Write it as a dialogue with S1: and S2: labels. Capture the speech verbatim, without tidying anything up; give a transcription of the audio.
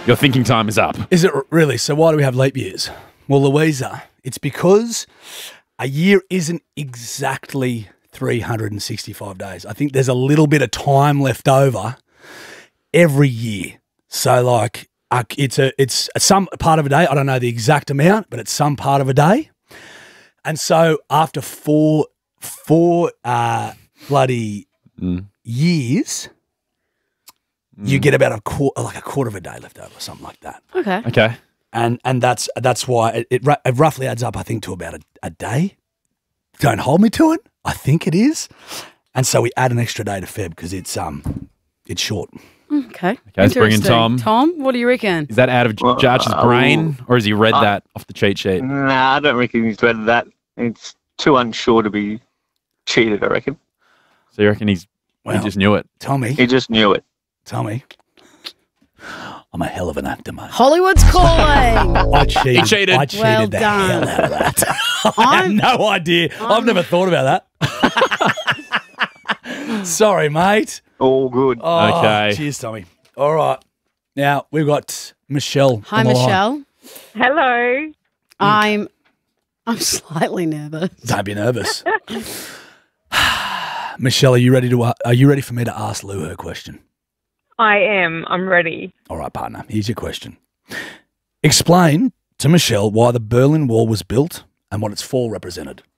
S1: Your thinking time is up.
S2: Is it r- really? So why do we have leap years? Well, Louisa, it's because a year isn't exactly three hundred sixty-five days. I think there's a little bit of time left over every year. So like uh, it's a it's a, some part of a day. I don't know the exact amount, but it's some part of a day. And so after four four uh, bloody
S1: Mm.
S2: years, you get about a quarter, like a quarter of a day left over, or something like that.
S3: Okay.
S1: Okay.
S2: And and that's that's why it, it, ru- it roughly adds up, I think, to about a, a day. Don't hold me to it. I think it is. And so we add an extra day to Feb because it's um it's short.
S3: Okay.
S1: Okay, let's bring in
S3: Interesting.
S1: Tom.
S3: Tom, what do you reckon?
S1: Is that out of
S4: Well,
S1: Jarch's
S4: uh,
S1: brain, or has he read
S4: uh,
S1: that off the cheat sheet?
S4: Nah, I don't reckon he's read that. It's too unsure to be cheated, I reckon.
S1: So you reckon he's
S2: Well,
S1: he just knew it?
S2: Tommy,
S4: He just knew it.
S2: Tommy, I'm a hell of an actor, mate.
S3: Hollywood's calling.
S2: I cheated.
S1: He cheated.
S2: I cheated
S3: Well
S2: the
S3: done.
S2: hell out of that. I
S3: I'm-
S2: had no idea. i have never thought about that. Sorry, mate.
S4: All good.
S2: Oh,
S1: Okay.
S2: Cheers, Tommy. All right. Now we've got Michelle.
S3: Hi,
S2: on the line.
S3: Michelle.
S5: Hello.
S3: I'm I'm slightly nervous.
S2: Don't be nervous. Michelle, are you ready to? Uh, are you ready for me to ask Lou her question?
S5: I am. I'm ready.
S2: All right, partner. Here's your question. Explain to Michelle why the Berlin Wall was built and what its fall represented.